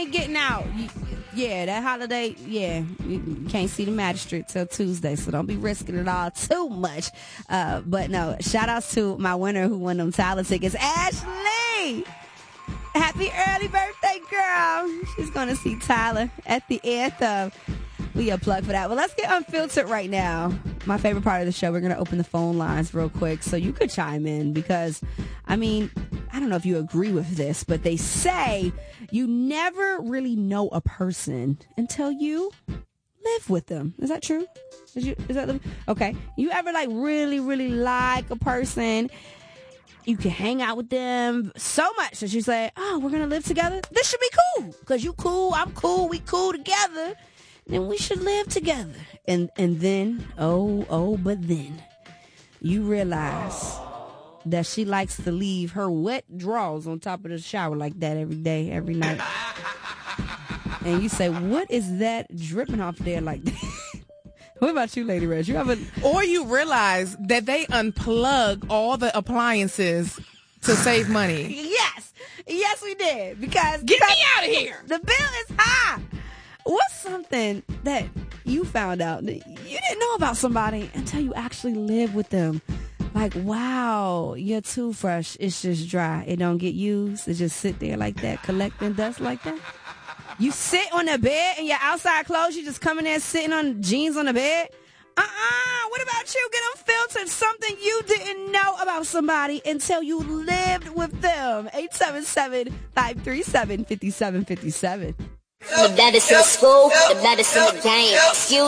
ain't getting out. Yeah, that holiday, you can't see the magistrate till Tuesday, so don't be risking it all too much. But no, shout outs to my winner who won them Tyler tickets, Ashley. Happy early birthday, girl. She's going to see Tyler at the Anthem. We a plug for that. Well, let's get unfiltered right now. My favorite part of the show, we're going to open the phone lines real quick so you could chime in because, I mean, I don't know if you agree with this, but they say you never really know a person until you live with them. Is that true? Okay. You ever like really, really like a person? You can hang out with them so much that you say, oh, we're going to live together? This should be cool because you cool, I'm cool, we cool together. Then we should live together. And then, but then you realize that she likes to leave her wet drawers on top of the shower like that every day, every night. And you say, what is that dripping off there like that? What about you, Lady Reg? Or you realize that they unplug all the appliances to save money. Yes, we did. Because get me out of here. The bill is high. What's something that you found out that you didn't know about somebody until you actually live with them? Like, wow, your toothbrush is just dry. It don't get used. It just sit there like that, collecting dust like that. You sit on the bed in your outside clothes. You just come in there sitting on jeans on the bed. What about you? Get unfiltered. Something you didn't know about somebody until you lived with them. 877-537-5757. The baddest in the school, the baddest in the game. Excuse